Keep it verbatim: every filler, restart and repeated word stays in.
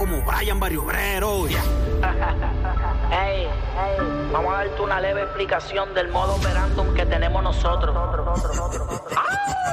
como Brian Barrio Obrero. Yeah. Hey, hey, vamos a darte una leve explicación del modo operandum que tenemos nosotros. ¡Ah!